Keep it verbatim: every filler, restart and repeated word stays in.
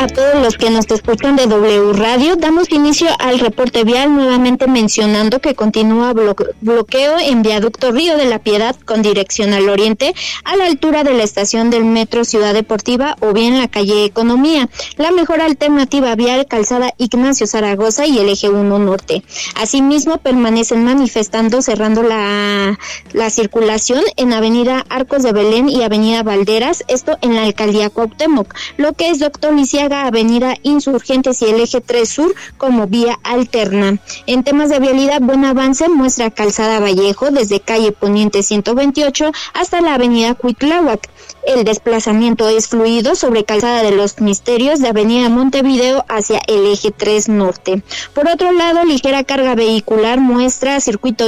a todos los que nos escuchan de W Radio. Damos inicio al reporte vial nuevamente mencionando que continúa blo- bloqueo en viaducto Río de la Piedad con dirección al oriente a la altura de la estación del metro Ciudad Deportiva o bien la calle Economía. La mejor alternativa vial calzada Ignacio Zaragoza y el eje uno norte. Asimismo permanecen manifestando cerrando la, la circulación en avenida Arcos de Belén y avenida Valderas, esto en la alcaldía Cuauhtémoc, lo que es Doctor Lisiaga, avenida Insurgentes y el eje tres sur como vía alterna. En temas de vialidad, buen avance muestra calzada Vallejo desde calle Poniente ciento veintiocho hasta la avenida Cuitláhuac. El desplazamiento es fluido sobre calzada de los Misterios de avenida Montevideo hacia el eje tres norte. Por otro lado, ligera carga vehicular muestra circuito